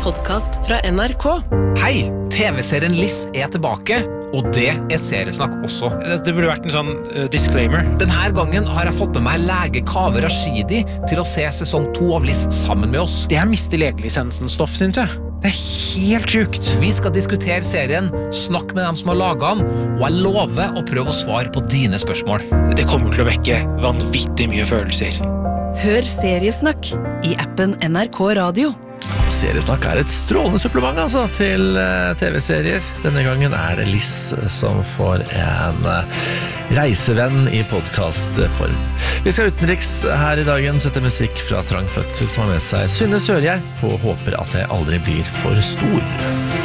podcast fra NRK. Hei, TV-serien Liss tilbake, og det seriesnakk også. Det burde vært en sånn disclaimer. Denne gangen har jeg fått med meg lege Kaveh Rashidi til å se sesong 2 av Liss sammen med oss. Det mister legelisensen-stoff, synes jeg. Det helt sjukt. Vi skal diskutere serien, snakke med dem som har laget den, og jeg lover å prøve å svare på dine spørsmål. Det kommer til å vekke vanvittig mye følelser. Hør seriesnakk I appen NRK Radio. Seriesnakk et strålende supplement til TV-serier. Denne gangen det Liss som får en reisevenn I podcastform. Vi skal utenriks her I dagen sette musikk fra Trang Fødsel som har med seg Synne Sørgjerd på Håper at jeg aldri blir for stor.